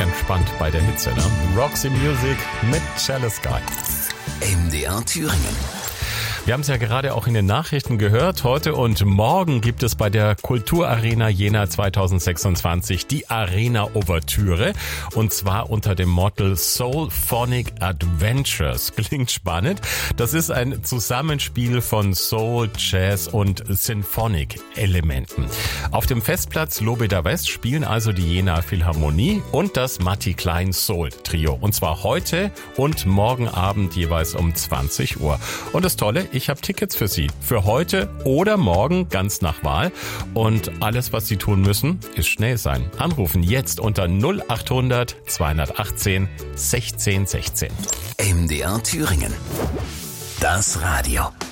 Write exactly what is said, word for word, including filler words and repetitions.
entspannt bei der Hitze, ne? Roxy Music mit Jealous Guy. M D R Thüringen. Wir haben es ja gerade auch in den Nachrichten gehört. Heute und morgen gibt es bei der Kulturarena Jena zweitausendsechsundzwanzig die Arena-Ouvertüre. Und zwar unter dem Motto Soulphonic Adventures. Klingt spannend. Das ist ein Zusammenspiel von Soul, Jazz und Symphonic-Elementen. Auf dem Festplatz Lobeda West spielen also die Jena Philharmonie und das Matti Klein Soul Trio. Und zwar heute und morgen Abend jeweils um zwanzig Uhr. Und das Tolle, ich habe Tickets für Sie. Für heute oder morgen, ganz nach Wahl. Und alles, was Sie tun müssen, ist schnell sein. Anrufen jetzt unter null achthundert zweihundertachtzehn sechzehn sechzehn. M D R Thüringen. Das Radio.